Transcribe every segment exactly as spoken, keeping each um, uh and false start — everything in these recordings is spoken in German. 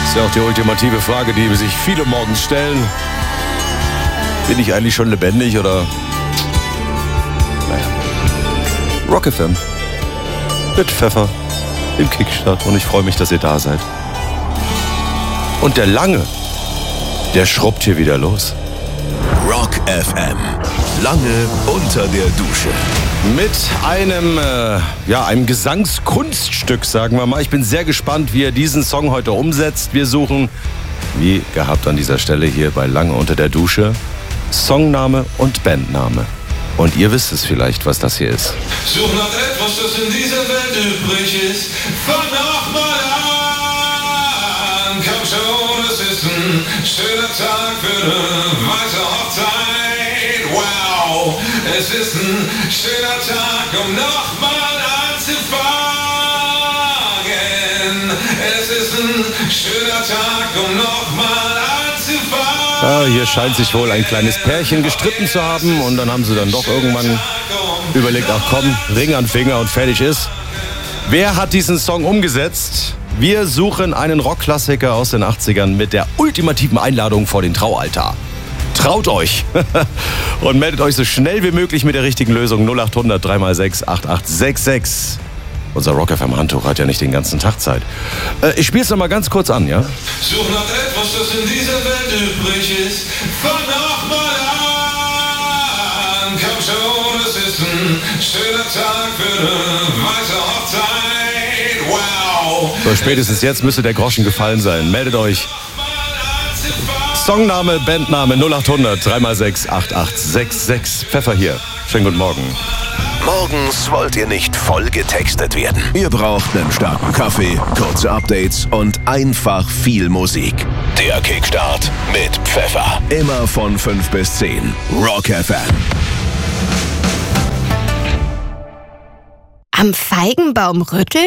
Das ist ja auch die ultimative Frage, die sich viele morgens stellen. Bin ich eigentlich schon lebendig oder... Naja. Rock F M. Mit Pfeffer. Im Kickstart. Und ich freue mich, dass ihr da seid. Und der Lange, der schrubbt hier wieder los. Rock F M. Lange unter der Dusche. Mit einem, äh, ja, einem Gesangskunststück, sagen wir mal. Ich bin sehr gespannt, wie er diesen Song heute umsetzt. Wir suchen, wie gehabt an dieser Stelle hier bei Lange unter der Dusche, Songname und Bandname. Und ihr wisst es vielleicht, was das hier ist. Such nach etwas, das in dieser Welt übrig ist. Fang nochmal an. Komm schon, es ist ein schöner Tag für eine weiße Hochzeit. Wow, es ist ein schöner Tag, um nochmal anzufangen. Es ist ein schöner Tag, um nochmal anzufangen. Ah, hier scheint sich wohl ein kleines Pärchen gestritten zu haben und dann haben sie dann doch irgendwann überlegt, ach komm, Ring an Finger und fertig ist. Wer hat diesen Song umgesetzt? Wir suchen einen Rockklassiker aus den achtzigern mit der ultimativen Einladung vor den Traualtar. Traut euch und meldet euch so schnell wie möglich mit der richtigen Lösung null acht hundert drei mal sechs acht acht sechs sechs. Unser Rock F M Handtuch hat ja nicht den ganzen Tag Zeit. Äh, ich spiele es noch mal ganz kurz an, ja? Such nach etwas, das in dieser Welt übrig ist. Fang nochmal an. Komm schon, es ist ein schöner Tag für eine weiße Hochzeit. Wow. So, spätestens jetzt müsste der Groschen gefallen sein. Meldet euch. Songname, Bandname null acht hundert drei mal sechs acht acht sechs sechs. Pfeffer hier. Schönen guten Morgen. Morgens wollt ihr nicht voll getextet werden. Ihr braucht einen starken Kaffee, kurze Updates und einfach viel Musik. Der Kickstart mit Pfeffer. Immer von fünf bis zehn. Rock F M. Am Feigenbaum rütteln?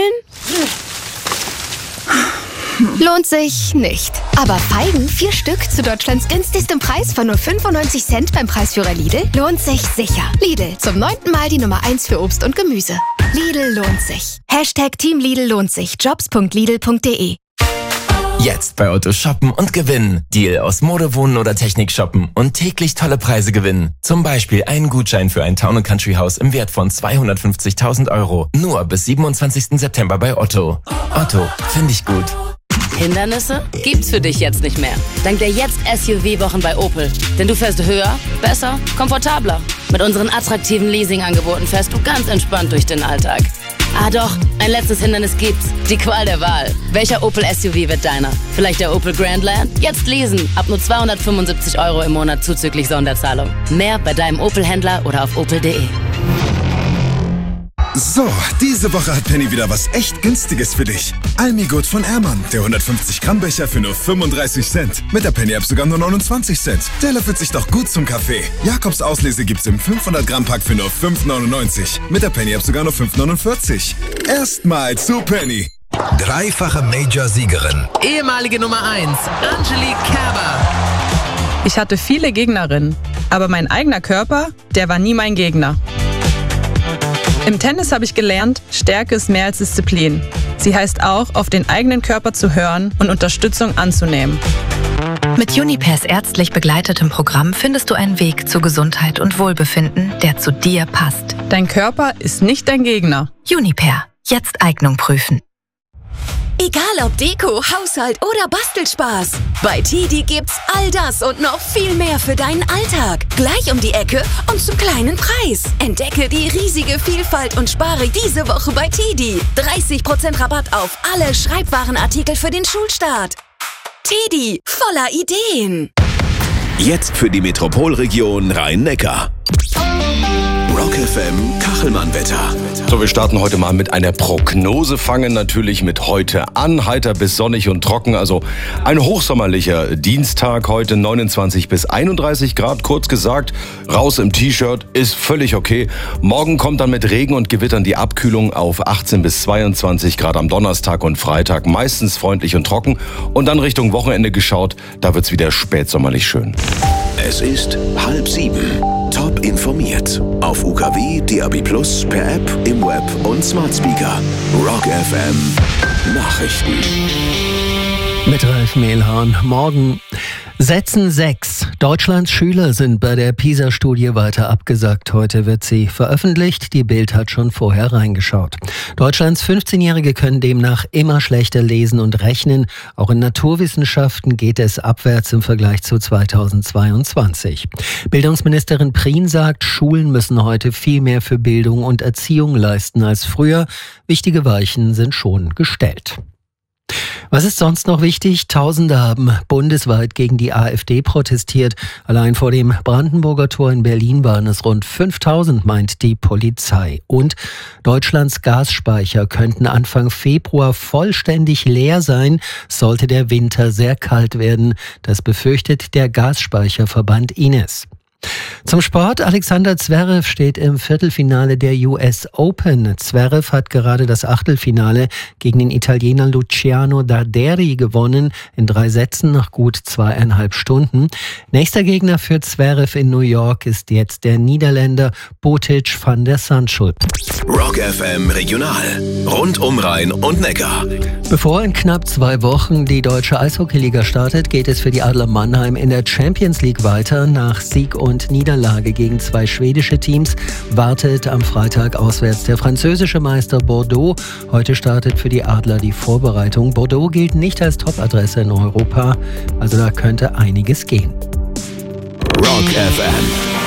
Lohnt sich nicht. Aber Feigen, vier Stück zu Deutschlands günstigstem Preis von nur fünfundneunzig Cent beim Preisführer Lidl, lohnt sich sicher. Lidl, zum neunten Mal die Nummer eins für Obst und Gemüse. Lidl lohnt sich. Hashtag Team Lidl lohnt sich. Jobs punkt lidl punkt de. Jetzt bei Otto shoppen und gewinnen. Deal aus Mode, Wohnen oder Technik shoppen und täglich tolle Preise gewinnen. Zum Beispiel einen Gutschein für ein Town- und Country-Haus im Wert von zweihundertfünfzigtausend Euro. Nur bis siebenundzwanzigsten September bei Otto. Otto, finde ich gut. Hindernisse gibt's für dich jetzt nicht mehr. Dank der Jetzt-S U V-Wochen bei Opel. Denn du fährst höher, besser, komfortabler. Mit unseren attraktiven Leasing-Angeboten fährst du ganz entspannt durch den Alltag. Ah doch, ein letztes Hindernis gibt's. Die Qual der Wahl. Welcher Opel S U V wird deiner? Vielleicht der Opel Grandland? Jetzt leasen. Ab nur zweihundertfünfundsiebzig Euro im Monat zuzüglich Sonderzahlung. Mehr bei deinem Opel-Händler oder auf opel punkt de. So, diese Woche hat Penny wieder was echt Günstiges für dich. Almigurt von Ehrmann, der hundertfünfzig Gramm Becher für nur fünfunddreißig Cent. Mit der Penny-App sogar nur neunundzwanzig Cent. Der löffelt sich doch gut zum Kaffee. Jakobs Auslese gibt's im fünfhundert Gramm Pack für nur fünf neunundneunzig. Mit der Penny-App sogar nur fünf neunundvierzig. Erstmal zu Penny. Dreifache Major-Siegerin. Ehemalige Nummer eins, Angelique Kerber. Ich hatte viele Gegnerinnen, aber mein eigener Körper, der war nie mein Gegner. Im Tennis habe ich gelernt, Stärke ist mehr als Disziplin. Sie heißt auch, auf den eigenen Körper zu hören und Unterstützung anzunehmen. Mit Junipers ärztlich begleitetem Programm findest du einen Weg zu Gesundheit und Wohlbefinden, der zu dir passt. Dein Körper ist nicht dein Gegner. Juniper. Jetzt Eignung prüfen. Egal ob Deko, Haushalt oder Bastelspaß. Bei Tidi gibt's all das und noch viel mehr für deinen Alltag. Gleich um die Ecke und zum kleinen Preis. Entdecke die riesige Vielfalt und spare diese Woche bei Tidi. dreißig Prozent Rabatt auf alle Schreibwarenartikel für den Schulstart. Tidi, voller Ideen. Jetzt für die Metropolregion Rhein-Neckar. Rock F M Kachelmann-Wetter. So, wir starten heute mal mit einer Prognose, fangen natürlich mit heute an. Heiter bis sonnig und trocken, also ein hochsommerlicher Dienstag heute, neunundzwanzig bis einunddreißig Grad. Kurz gesagt, raus im T-Shirt ist völlig okay. Morgen kommt dann mit Regen und Gewittern die Abkühlung auf achtzehn bis zweiundzwanzig Grad am Donnerstag und Freitag. Meistens freundlich und trocken. Und dann Richtung Wochenende geschaut, da wird's wieder spätsommerlich schön. Es ist halb sieben. Top informiert. Auf U K W, D A B Plus, per App, im Web und Smart Speaker. Rock F M Nachrichten. Mit Ralf Mehlhorn. Morgen. Sätzen sechs. Deutschlands Schüler sind bei der PISA-Studie weiter abgesagt. Heute wird sie veröffentlicht. Die Bild hat schon vorher reingeschaut. Deutschlands fünfzehnjährige können demnach immer schlechter lesen und rechnen. Auch in Naturwissenschaften geht es abwärts im Vergleich zu zweitausendzweiundzwanzig. Bildungsministerin Prien sagt, Schulen müssen heute viel mehr für Bildung und Erziehung leisten als früher. Wichtige Weichen sind schon gestellt. Was ist sonst noch wichtig? Tausende haben bundesweit gegen die AfD protestiert. Allein vor dem Brandenburger Tor in Berlin waren es rund fünftausend, meint die Polizei. Und Deutschlands Gasspeicher könnten Anfang Februar vollständig leer sein, sollte der Winter sehr kalt werden. Das befürchtet der Gasspeicherverband I N E S. Zum Sport. Alexander Zverev steht im Viertelfinale der U S Open. Zverev hat gerade das Achtelfinale gegen den Italiener Luciano Darderi gewonnen, in drei Sätzen nach gut zweieinhalb Stunden. Nächster Gegner für Zverev in New York ist jetzt der Niederländer Botic van der Zandschulp. Rock F M Regional. Rund um Rhein und Neckar. Bevor in knapp zwei Wochen die deutsche Eishockeyliga startet, geht es für die Adler Mannheim in der Champions League weiter. Nach Sieg und Niederlage gegen zwei schwedische Teams wartet am Freitag auswärts der französische Meister Bordeaux. Heute startet für die Adler die Vorbereitung. Bordeaux gilt nicht als Top-Adresse in Europa, also da könnte einiges gehen. Rock F M.